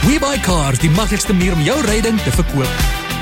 WeBuyCars, die maklikste manier om jou ryding te verkoop.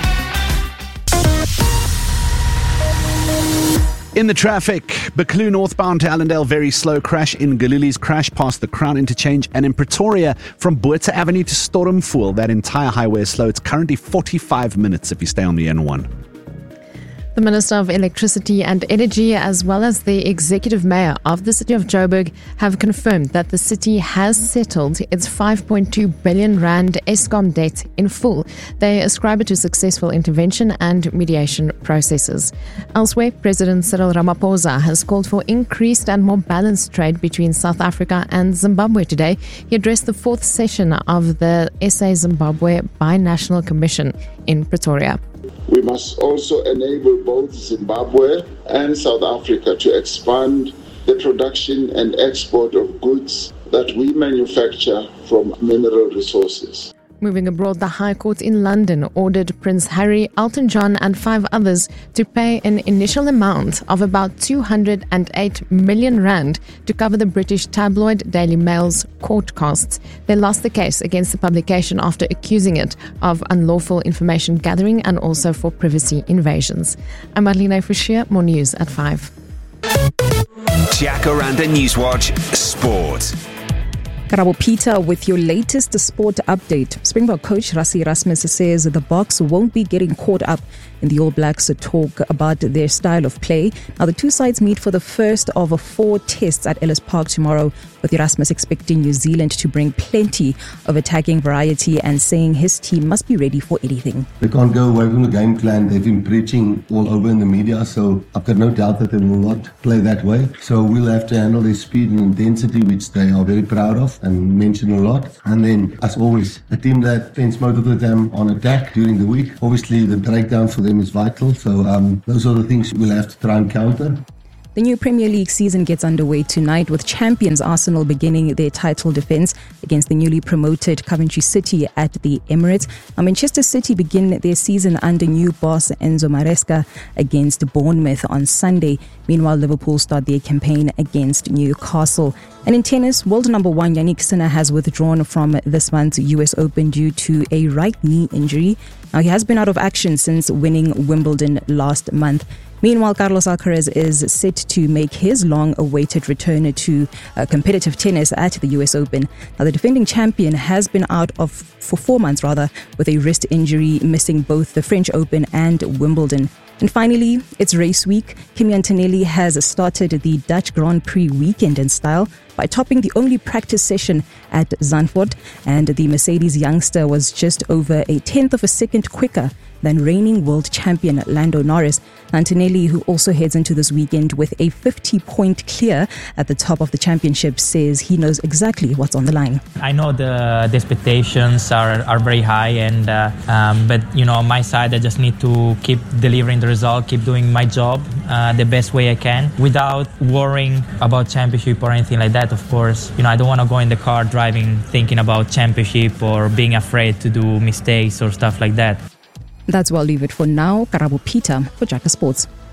In the traffic, Buccleuch northbound to Allendale, very slow crash in Galilee's crash past the Crown interchange, and in Pretoria from Botha Avenue to Stormfool, that entire highway is slow. It's currently 45 minutes if you stay on the N1. The Minister of Electricity and Energy, as well as the Executive Mayor of the City of Joburg, have confirmed that the city has settled its 5.2 billion rand Eskom debt in full. They ascribe it to successful intervention and mediation processes. Elsewhere, President Cyril Ramaphosa has called for increased and more balanced trade between South Africa and Zimbabwe today. He addressed the fourth session of the SA-Zimbabwe Binational Commission in Pretoria. We must also enable both Zimbabwe and South Africa to expand the production and export of goods that we manufacture from mineral resources. Moving abroad, the High Court in London ordered Prince Harry, Elton John and 5 others to pay an initial amount of about 208 million rand to cover the British tabloid Daily Mail's court costs. They lost the case against the publication after accusing it of unlawful information gathering and also for privacy invasions. I'm Marlene Forshire, more news at 5. Jacaranda Newswatch Sport. Karabo Peter with your latest sport update. Springbok coach Rassie Erasmus says the Boks won't be getting caught up in the All Blacks talk about their style of play. Now the two sides meet for the first of 4 tests at Ellis Park tomorrow, with Erasmus expecting New Zealand to bring plenty of attacking variety and saying his team must be ready for anything. They can't go away from the game plan. They've been preaching all over in the media, so I've got no doubt that they will not play that way. So we'll have to handle their speed and intensity, which they are very proud of and mention a lot. And then, as always, a team that spends most of the time on attack during the week. Obviously, the breakdown for them is vital. So those are the things we'll have to try and counter. The new Premier League season gets underway tonight, with champions Arsenal beginning their title defence against the newly promoted Coventry City at the Emirates. Manchester City begin their season under new boss Enzo Maresca against Bournemouth on Sunday. Meanwhile, Liverpool start their campaign against Newcastle. And in tennis, world number 1 Jannik Sinner has withdrawn from this month's US Open due to a right knee injury. Now, he has been out of action since winning Wimbledon last month. Meanwhile, Carlos Alcaraz is set to make his long-awaited return to competitive tennis at the US Open. Now, the defending champion has been out for 4 months with a wrist injury, missing both the French Open and Wimbledon. And finally, it's race week. Kimi Antonelli has started the Dutch Grand Prix weekend in style by topping the only practice session at Zandvoort, and the Mercedes youngster was just over a tenth of a second quicker than reigning world champion Lando Norris. Antonelli, who also heads into this weekend with a 50-point clear at the top of the championship, says he knows exactly what's on the line. I know the expectations are very high, and but on my side, I just need to keep delivering the result, keep doing my job the best way I can without worrying about championship or anything like that. Of course, I don't want to go in the car driving thinking about championship or being afraid to do mistakes or stuff like that. That's where I'll leave it for now. Karabo Peter for Jacaranda Sports.